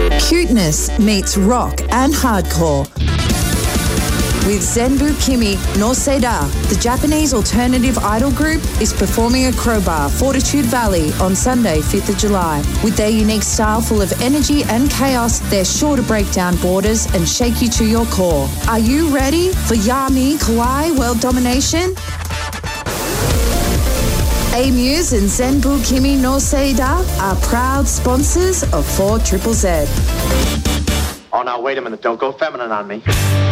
Cuteness meets rock and hardcore. With Zenbu Kimi no Seda, the Japanese alternative idol group is performing at Crowbar, Fortitude Valley on Sunday, 5th of July. With their unique style full of energy and chaos, they're sure to break down borders and shake you to your core. Are you ready for Yami Kawaii world domination? A-Muse and Zenbu Kimi no Seda are proud sponsors of 4ZZZ. Oh, now, wait a minute. Don't go feminine on me.